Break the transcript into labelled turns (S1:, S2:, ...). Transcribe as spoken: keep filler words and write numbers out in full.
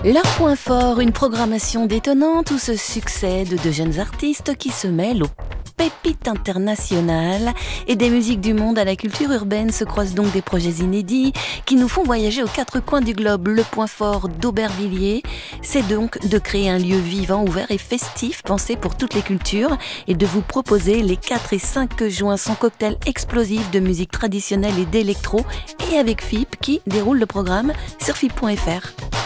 S1: Leur point fort, une programmation détonnante où se succèdent de jeunes artistes qui se mêlent aux pépites internationales et des musiques du monde à la culture urbaine se croisent donc des projets inédits qui nous font voyager aux quatre coins du globe. Le point fort d'Aubervilliers, c'est donc de créer un lieu vivant, ouvert et festif, pensé pour toutes les cultures et de vous proposer les quatre et cinq juin son cocktail explosif de musique traditionnelle et d'électro et avec F I P qui déroule le programme sur F I P point F R.